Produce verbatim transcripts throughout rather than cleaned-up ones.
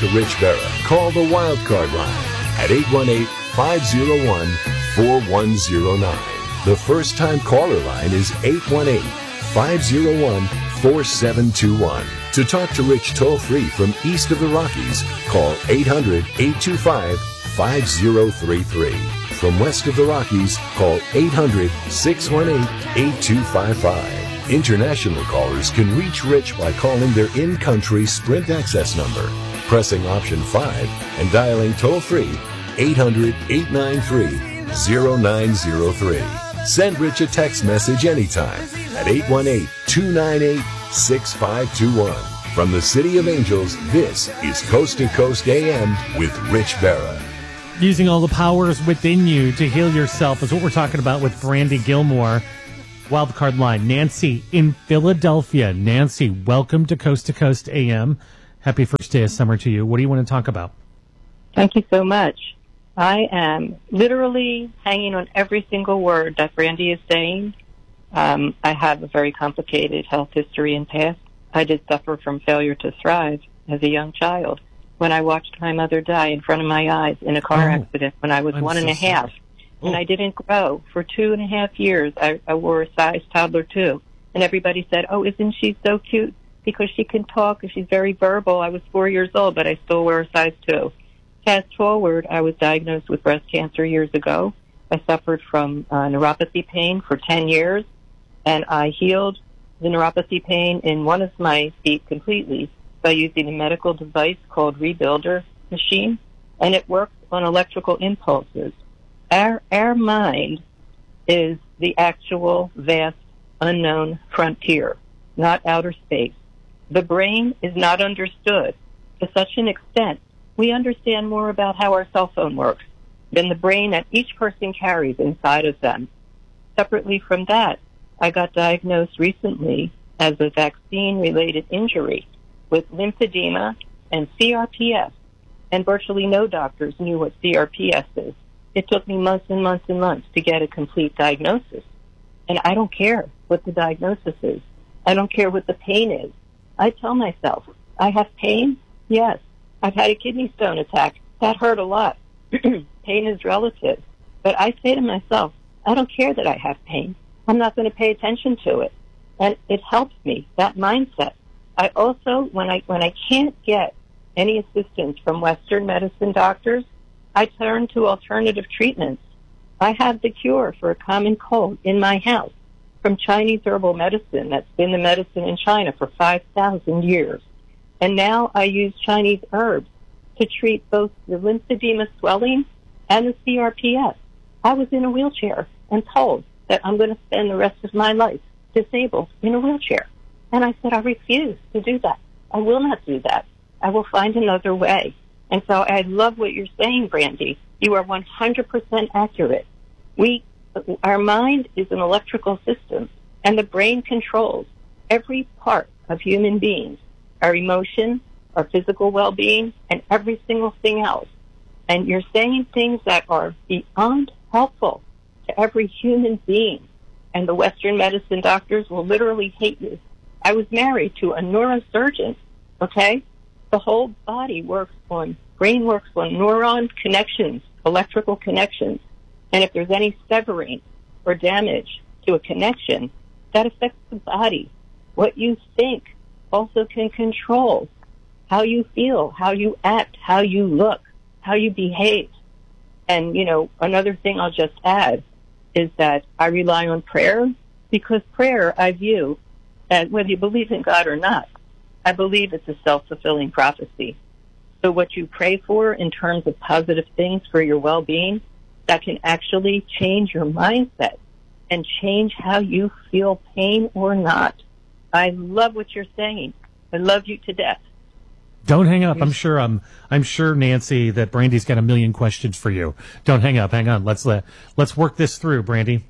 to Rich Berra, call the Wildcard line at eight one eight, five oh one, four one oh nine. The first-time caller line is eight one eight, five oh one, four seven two one. To talk to Rich toll-free from east of the Rockies, call eight hundred, eight two five, five oh three three. From west of the Rockies, call eight hundred, six one eight, eight two five five. International callers can reach Rich by calling their in-country Sprint access number, pressing option five, and dialing toll-free eight hundred, eight nine three, oh nine oh three. Send Rich a text message anytime at eight one eight, two nine eight, six five two one. From the City of Angels, this is Coast to Coast A M with Rich Berra. Using all the powers within you to heal yourself is what we're talking about with Brandy Gilmore. Wildcard line, Nancy in Philadelphia. Nancy, welcome to Coast to Coast A M. Happy first day of summer to you. What do you want to talk about? Thank you so much. I am literally hanging on every single word that Brandy is saying. Um, I have a very complicated health history and past. I did suffer from failure to thrive as a young child when I watched my mother die in front of my eyes in a car oh, accident when I was I'm one so and a half. Sorry. And I didn't grow. For two and a half years, I, I wore a size toddler, too. And everybody said, oh, isn't she so cute? Because she can talk and she's very verbal. I was four years old, but I still wear a size two. Fast forward, I was diagnosed with breast cancer years ago. I suffered from uh, neuropathy pain for ten years, and I healed the neuropathy pain in one of my feet completely by using a medical device called Rebuilder machine, and it works on electrical impulses. Our, our mind is the actual vast unknown frontier, not outer space. The brain is not understood to such an extent. We understand more about how our cell phone works than the brain that each person carries inside of them. Separately from that, I got diagnosed recently as a vaccine-related injury with lymphedema and C R P S, and virtually no doctors knew what C R P S is. It took me months and months and months to get a complete diagnosis. And I don't care what the diagnosis is. I don't care what the pain is. I tell myself, I have pain? Yes. I've had a kidney stone attack. That hurt a lot. Pain is relative. But I say to myself, I don't care that I have pain. I'm not going to pay attention to it. And it helps me, that mindset. I also, when I, when I can't get any assistance from Western medicine doctors, I turn to alternative treatments. I have the cure for a common cold in my house from Chinese herbal medicine that's been the medicine in China for five thousand years. And now I use Chinese herbs to treat both the lymphedema swelling and the C R P S. I was in a wheelchair and told that I'm going to spend the rest of my life disabled in a wheelchair. And I said, I refuse to do that. I will not do that. I will find another way. And so I love what you're saying, Brandy. You are one hundred percent accurate. We, our mind is an electrical system, and the brain controls every part of human beings, our emotion, our physical well-being, and every single thing else. And you're saying things that are beyond helpful to every human being. And the Western medicine doctors will literally hate you. I was married to a neurosurgeon, okay? The whole body works on, brain works on neuron connections, electrical connections. And if there's any severing or damage to a connection, that affects the body. What you think also can control how you feel, how you act, how you look, how you behave. And, you know, another thing I'll just add is that I rely on prayer, because prayer I view as, whether you believe in God or not, I believe it's a self-fulfilling prophecy. So what you pray for in terms of positive things for your well-being, that can actually change your mindset and change how you feel pain or not. I love what you're saying. I love you to death. Don't hang up. I'm sure I'm I'm sure, Nancy, that Brandy's got a million questions for you. Don't hang up. Hang on. Let's let let's work this through, Brandy.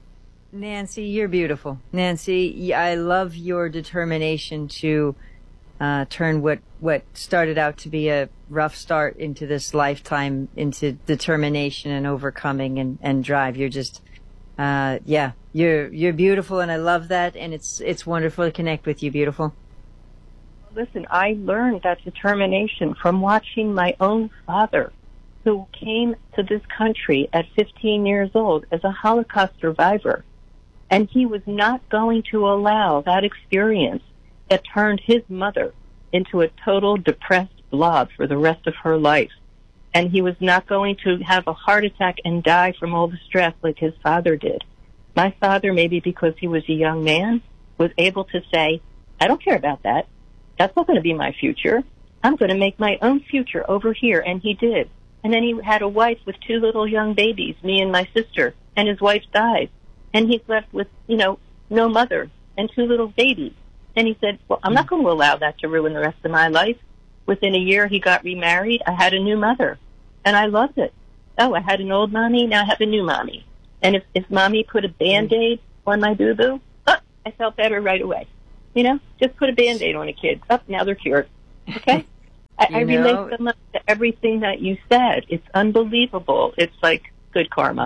Nancy, you're beautiful. Nancy, I love your determination to uh, turn what, what started out to be a rough start into this lifetime into determination and overcoming and, and drive. You're just, uh, yeah, you're you're beautiful, and I love that, and it's it's wonderful to connect with you, beautiful. listen, I learned that determination from watching my own father, who came to this country at fifteen years old as a Holocaust survivor. And he was not going to allow that experience that turned his mother into a total depressed blob for the rest of her life. And he was not going to have a heart attack and die from all the stress like his father did. My father, maybe because he was a young man, was able to say, I don't care about that. That's not going to be my future. I'm going to make my own future over here. And he did. And then he had a wife with two little young babies, me and my sister, and his wife died. And he's left with, you know, no mother and two little babies. And he said, well, I'm not going to allow that to ruin the rest of my life. Within a year, he got remarried. I had a new mother, and I loved it. Oh, I had an old mommy, now I have a new mommy. And if, if mommy put a Band-Aid on my boo-boo, oh, I felt better right away. You know, just put a Band-Aid on a kid. Oh, now they're cured. Okay? I, I relate so much to everything that you said. It's unbelievable. It's like good karma.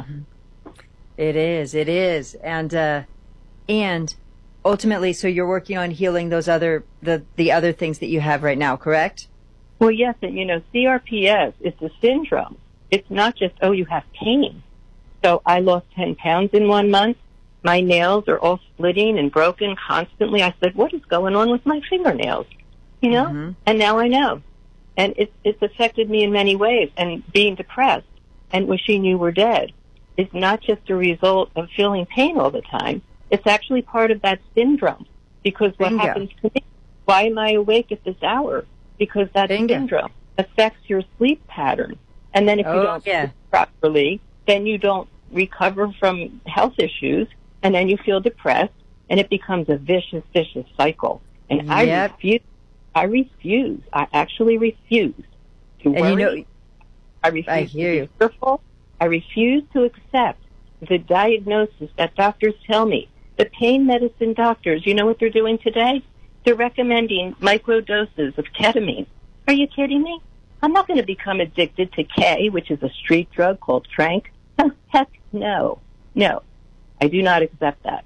It is. It is. And, uh, and ultimately, so you're working on healing those other, the, the other things that you have right now, correct? Well, yes. And, you know, C R P S, it's a syndrome. It's not just, oh, you have pain. So I lost ten pounds in one month. My nails are all splitting and broken constantly. I said, what is going on with my fingernails? You know? Mm-hmm. And now I know. And it's, it's affected me in many ways. And being depressed and wishing you were dead is not just a result of feeling pain all the time. It's actually part of that syndrome. Because what Bingo. happens to me, why am I awake at this hour? Because that Bingo. syndrome affects your sleep pattern. And then if oh, you don't yeah. sleep properly, then you don't recover from health issues, and then you feel depressed, and it becomes a vicious, vicious cycle. And I yep. refuse, I refuse, I actually refuse to and worry. You know, I refuse I to hear be you. fearful. I refuse to accept the diagnosis that doctors tell me. The pain medicine doctors, you know what they're doing today? They're recommending micro doses of ketamine. Are you kidding me? I'm not going to become addicted to K, which is a street drug called Trank. Heck no. No. I do not accept that.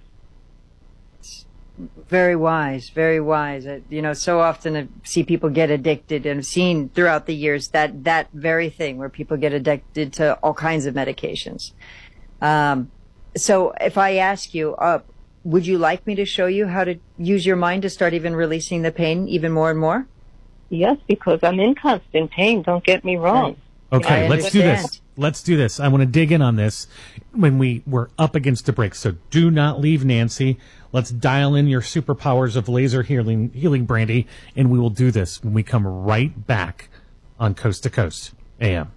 Very wise, very wise. Uh, you know, so often I see people get addicted, and I've seen throughout the years that that very thing where people get addicted to all kinds of medications. Um, so if I ask you, uh, would you like me to show you how to use your mind to start even releasing the pain even more and more? Yes, because I'm in constant pain. Don't get me wrong. Okay, I let's do understand. this. Let's do this. I want to dig in on this when we were up against the break. So do not leave, Nancy. Let's dial in your superpowers of laser healing, healing, Brandy, and we will do this when we come right back on Coast to Coast A M.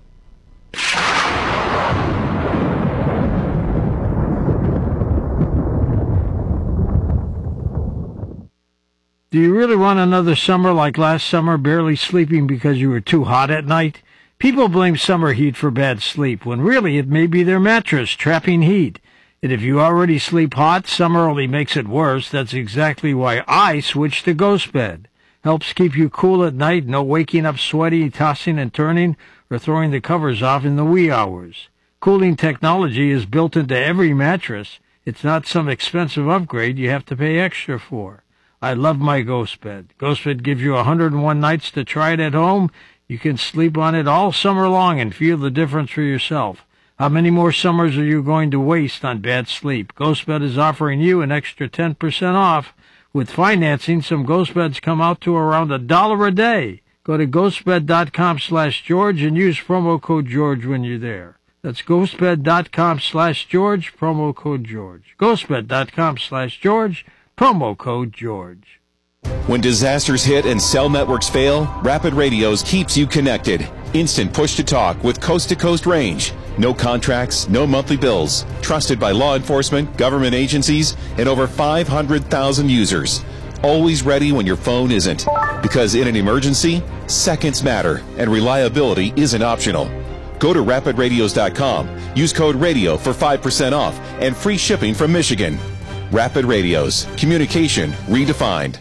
Do you really want another summer like last summer, barely sleeping because you were too hot at night? People blame summer heat for bad sleep, when really it may be their mattress trapping heat. And if you already sleep hot, summer only makes it worse. That's exactly why I switched to Ghost Bed. Helps keep you cool at night, no waking up sweaty, tossing and turning, or throwing the covers off in the wee hours. Cooling technology is built into every mattress. It's not some expensive upgrade you have to pay extra for. I love my Ghost Bed. Ghost Bed gives you one hundred one nights to try it at home. You can sleep on it all summer long and feel the difference for yourself. How many more summers are you going to waste on bad sleep? GhostBed is offering you an extra ten percent off. With financing, some Ghost Beds come out to around a dollar a day. Go to ghostbed.com slash George and use promo code George when you're there. That's ghostbed.com slash George, promo code George. ghostbed.com slash George, promo code George. When disasters hit and cell networks fail, Rapid Radios keeps you connected. Instant push-to-talk with coast-to-coast range. No contracts, no monthly bills. Trusted by law enforcement, government agencies, and over five hundred thousand users. Always ready when your phone isn't. Because in an emergency, seconds matter, and reliability isn't optional. Go to rapid radios dot com. Use code RADIO for five percent off and free shipping from Michigan. Rapid Radios. Communication redefined.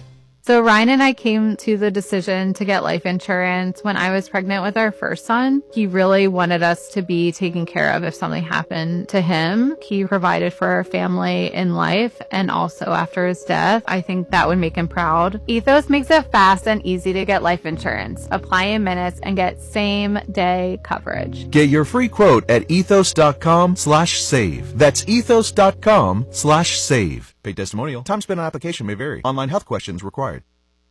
So Ryan and I came to the decision to get life insurance when I was pregnant with our first son. He really wanted us to be taken care of if something happened to him. He provided for our family in life and also after his death. I think that would make him proud. Ethos makes it fast and easy to get life insurance. Apply in minutes and get same day coverage. Get your free quote at ethos.com slash save. That's ethos.com slash save. Paid testimonial. Time spent on application may vary. Online health questions required.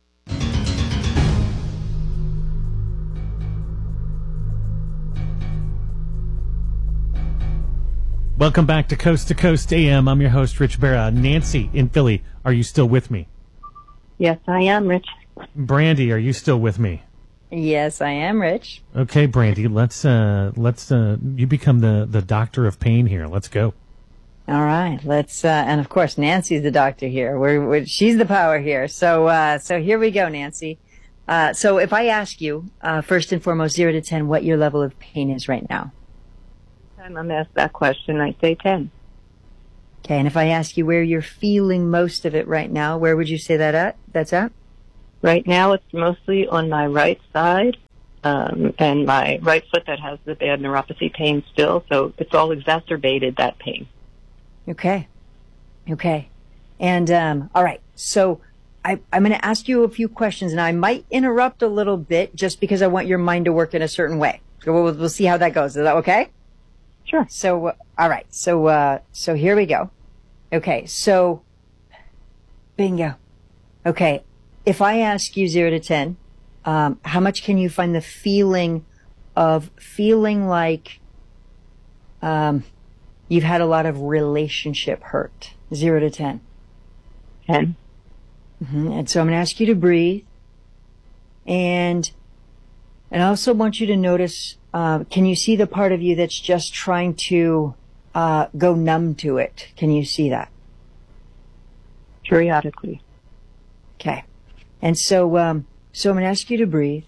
Welcome back to Coast to Coast A M. I'm your host, Rich Barra. Nancy in Philly, are you still with me? Yes, I am, Rich. Brandy, are you still with me? Yes, I am, Rich. Okay, Brandy, let's uh, let's uh, you become the the doctor of pain here. Let's go. All right, let's, uh, and of course, Nancy's the doctor here. We're, we're she's the power here. So, uh, so here we go, Nancy. Uh, so if I ask you, uh, first and foremost, zero to ten, what your level of pain is right now? Time I'm asked that question, I say ten. Okay, and if I ask you where you're feeling most of it right now, where would you say that at? That's at? Right now, it's mostly on my right side, um, and my right foot that has the bad neuropathy pain still, so it's all exacerbated, that pain. Okay. Okay. And, um, all right. So I, I'm going to ask you a few questions and I might interrupt a little bit just because I want your mind to work in a certain way. So we'll, we'll see how that goes. Is that okay? Sure. So, uh, all right. So, uh, so here we go. Okay. So bingo. Okay. If I ask you zero to ten, um, how much can you find the feeling of feeling like, um, you've had a lot of relationship hurt? Zero to ten. Ten. Mm-hmm. And so I'm going to ask you to breathe. And, and I also want you to notice, uh, can you see the part of you that's just trying to, uh, go numb to it? Can you see that? Periodically. Okay. And so, um, so I'm going to ask you to breathe.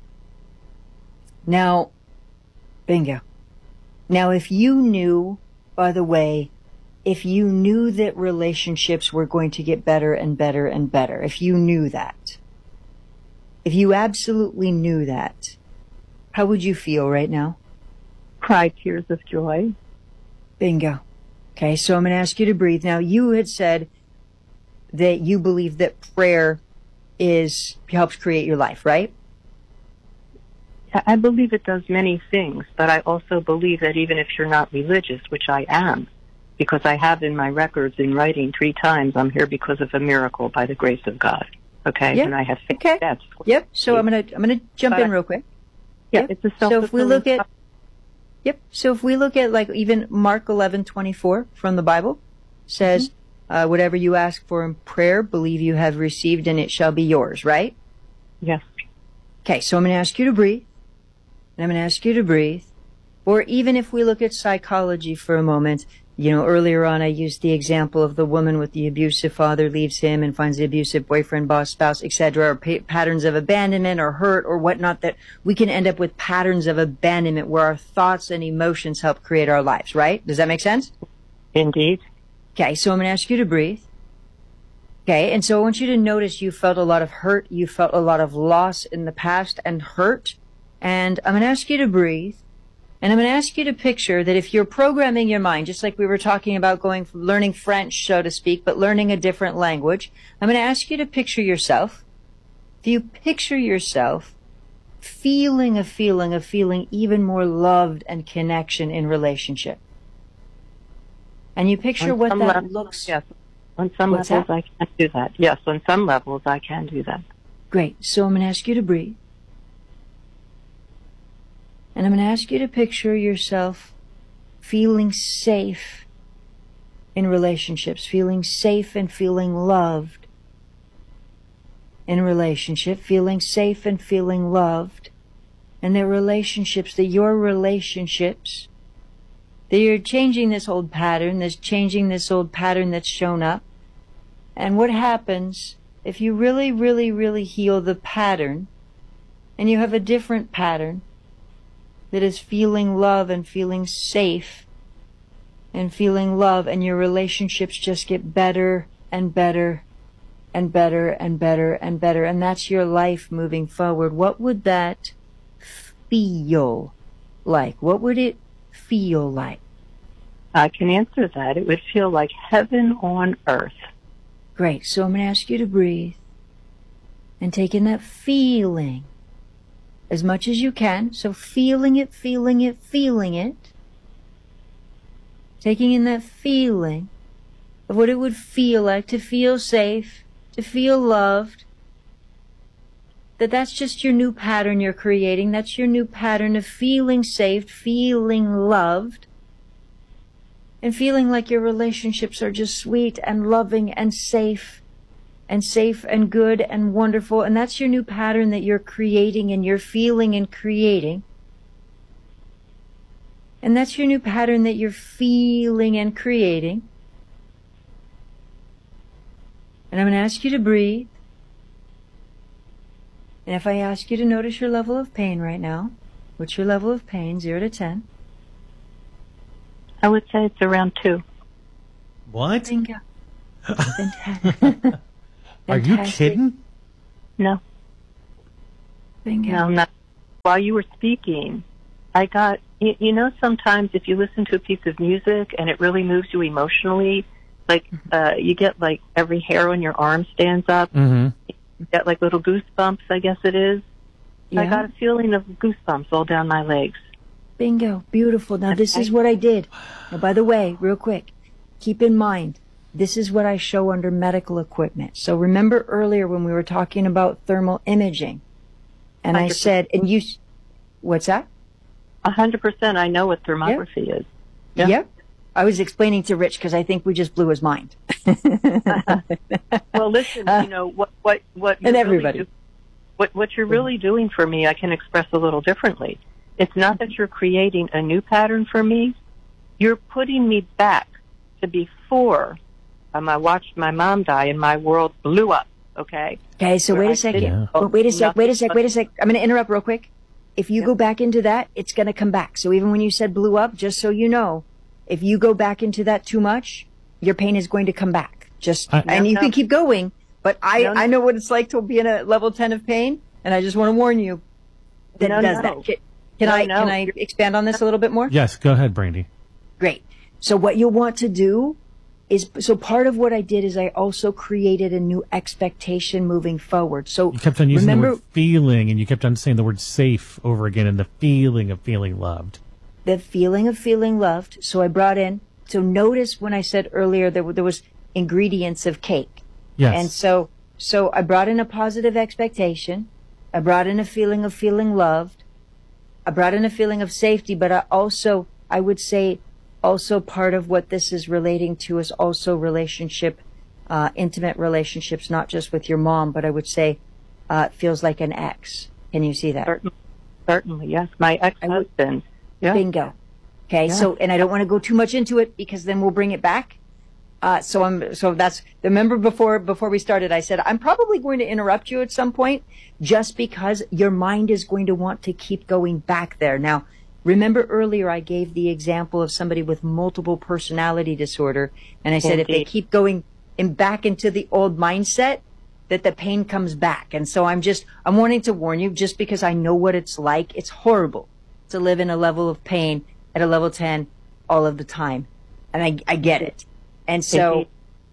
Now, bingo. Now, if you knew, by the way, if you knew that relationships were going to get better and better and better, if you knew that, if you absolutely knew that, how would you feel right now? Cry tears of joy. Bingo. Okay, so I'm going to ask you to breathe. Now, you had said that you believe that prayer is helps create your life, right? I believe it does many things, but I also believe that even if you're not religious, which I am, because I have in my records in writing three times, I'm here because of a miracle by the grace of God. Okay, yep. And I have faith. Okay. That's yep. So I'm gonna I'm gonna jump but, in real quick. Yeah, yep. it's a so if we self-fulfilling look at yep. So if we look at like even Mark eleven twenty-four from the Bible says, mm-hmm. uh, "Whatever you ask for in prayer, believe you have received, and it shall be yours." Right? Yes. Okay. So I'm gonna ask you to breathe. And I'm going to ask you to breathe. Or even if we look at psychology for a moment, you know, earlier on I used the example of the woman with the abusive father leaves him and finds the abusive boyfriend, boss, spouse, et cetera, or pa- patterns of abandonment or hurt or whatnot, that we can end up with patterns of abandonment where our thoughts and emotions help create our lives, right? Does that make sense? Indeed. Okay, so I'm going to ask you to breathe. Okay, and so I want you to notice you felt a lot of hurt, you felt a lot of loss in the past and hurt. And I'm going to ask you to breathe, and I'm going to ask you to picture that if you're programming your mind, just like we were talking about going from learning French, so to speak, but learning a different language, I'm going to ask you to picture yourself. If you picture yourself feeling a feeling of feeling even more loved and connection in relationship, and you picture on what that levels, looks. Yes, on some What's levels that? I can do that. Yes, on some levels I can do that. Great. So I'm going to ask you to breathe. And I'm going to ask you to picture yourself feeling safe in relationships, feeling safe and feeling loved in a relationship, feeling safe and feeling loved. And their relationships, that your relationships, that you're changing this old pattern, that's changing this old pattern that's shown up. And what happens if you really, really, really heal the pattern and you have a different pattern that is feeling love and feeling safe and feeling love, and your relationships just get better and better and better and better and better. And that's your life moving forward. What would that feel like? What would it feel like? I can answer that. It would feel like heaven on earth. Great. So I'm going to ask you to breathe and take in that feeling as much as you can. So feeling it, feeling it, feeling it. Taking in that feeling of what it would feel like to feel safe, to feel loved. That that's just your new pattern you're creating. That's your new pattern of feeling safe, feeling loved, and feeling like your relationships are just sweet and loving and safe and safe and good and wonderful. And that's your new pattern that you're creating and you're feeling and creating. And that's your new pattern that you're feeling and creating. And I'm going to ask you to breathe. And if I ask you to notice your level of pain right now, what's your level of pain, zero to ten? I would say it's around two. What? Bingo. Fantastic. Are you kidding? No. Bingo. No, not. While you were speaking, I got, you, you know, sometimes if you listen to a piece of music and it really moves you emotionally, like uh, you get like every hair on your arm stands up. Mm-hmm. You get like little goosebumps, I guess it is. Yeah. I got a feeling of goosebumps all down my legs. Bingo. Beautiful. Now, this is what I did. Now, by the way, real quick, keep in mind, this is what I show under medical equipment. So remember earlier when we were talking about thermal imaging, and I said, and you, what's that? A hundred percent. I know what thermography yep. is. Yep. yep. I was explaining to Rich because I think we just blew his mind. Well, listen, you know, what, what, what, and everybody, really do, what, what you're really doing for me, I can express a little differently. It's not that you're creating a new pattern for me. You're putting me back to before um, I watched my mom die and my world blew up, okay? Okay, so Where wait I a second. Yeah. Oh, wait a sec, wait a sec, wait a sec. I'm going to interrupt real quick. If you Yep. go back into that, it's going to come back. So even when you said blew up, just so you know, if you go back into that too much, your pain is going to come back. Just I- And No, you no. can keep going, but I, No, no. I know what it's like to be in a level ten of pain, and I just want to warn you that No, it does no. that. Can, can No, I, no. can I expand on this a little bit more? Yes, go ahead, Brandy. Great. So what you'll want to do is, so part of what I did is I also created a new expectation moving forward. So You kept on using remember, the word feeling, and you kept on saying the word safe over again, and the feeling of feeling loved. the feeling of feeling loved. So I brought in, so notice when I said earlier there, were- there was ingredients of cake. Yes. And so, so I brought in a positive expectation. I brought in a feeling of feeling loved. I brought in a feeling of safety, but I also, I would say also part of what this is relating to is also relationship, uh, intimate relationships, not just with your mom, but I would say, uh, it feels like an ex. Can you see that? Certainly, certainly, yes. My ex-husband. Yeah. Bingo. Okay. Yeah. So, and I don't want to go too much into it because then we'll bring it back. Uh, so I'm, so that's, remember before, before we started, I said, I'm probably going to interrupt you at some point just because your mind is going to want to keep going back there. Now, remember earlier I gave the example of somebody with multiple personality disorder. And I said, if they Indeed. keep going in back into the old mindset, that the pain comes back. And so I'm just, I'm wanting to warn you just because I know what it's like. It's horrible to live in a level of pain at a level ten all of the time. And I, I get it. And so, Indeed.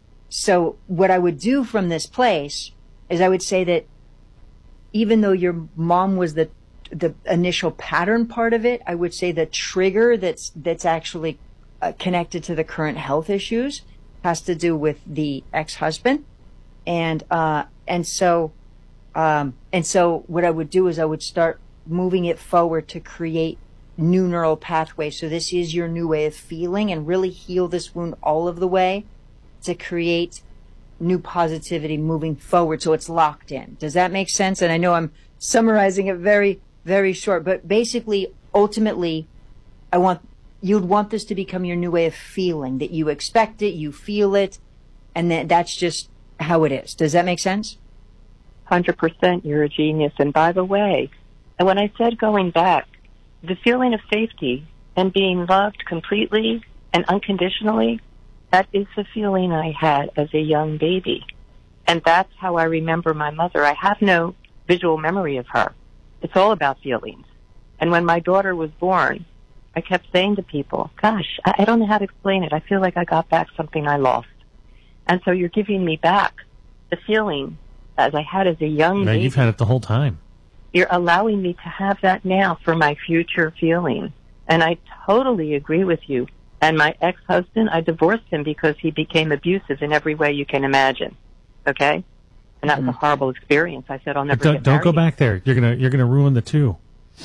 so what I would do from this place is I would say that even though your mom was the, the initial pattern part of it, I would say the trigger that's, that's actually uh, connected to the current health issues has to do with the ex-husband. And, uh, and so, um, and so what I would do is I would start moving it forward to create new neural pathways. So this is your new way of feeling and really heal this wound all of the way to create new positivity moving forward. So it's locked in. Does that make sense? And I know I'm summarizing it very, very short, but basically, ultimately, I want, you'd want this to become your new way of feeling, that you expect it, you feel it, and that that's just how it is. Does that make sense? one hundred percent. You're a genius. And by the way, and when I said going back, the feeling of safety and being loved completely and unconditionally, that is the feeling I had as a young baby. And that's how I remember my mother. I have no visual memory of her. It's all about feelings. And when my daughter was born, I kept saying to people, gosh, I, I don't know how to explain it. I feel like I got back something I lost. And so you're giving me back the feeling as I had as a young Man, baby. you've had it the whole time. You're allowing me to have that now for my future feeling. And I totally agree with you. And my ex-husband, I divorced him because he became abusive in every way you can imagine. Okay? And that was a horrible experience. I said, I'll never Don't, get don't married. go back there. You're gonna you're gonna ruin the two.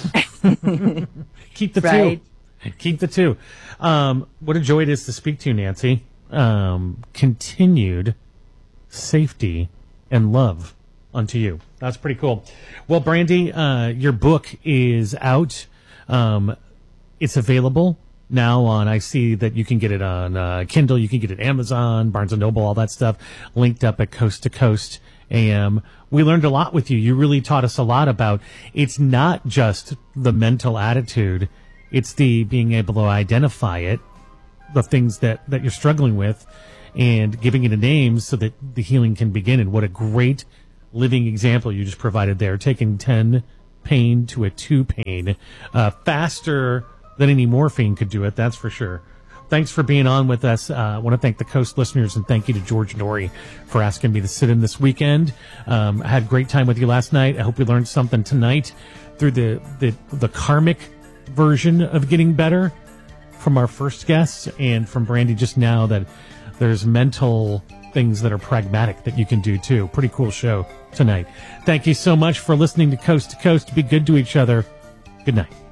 Keep the Right. two. Keep the two. Um, what a joy it is to speak to you, Nancy. Um, continued safety and love unto you. That's pretty cool. Well, Brandy, uh, your book is out. Um, it's available now on, I see that you can get it on uh, Kindle, you can get it Amazon, Barnes and Noble, all that stuff, linked up at Coast to Coast A M. We learned a lot with you. You really taught us a lot about it's not just the mental attitude, it's the being able to identify it, the things that, that you're struggling with, and giving it a name so that the healing can begin. And what a great living example you just provided there, taking ten pain to a two pain, uh, faster than any morphine could do it, that's for sure. Thanks for being on with us. Uh, I want to thank the Coast listeners, and thank you to George Norrie for asking me to sit in this weekend. Um, I had a great time with you last night. I hope we learned something tonight through the, the, the karmic version of getting better from our first guests, and from Brandy just now, that there's mental things that are pragmatic that you can do too. Pretty cool show tonight. Thank you so much for listening to Coast to Coast. Be good to each other. Good night.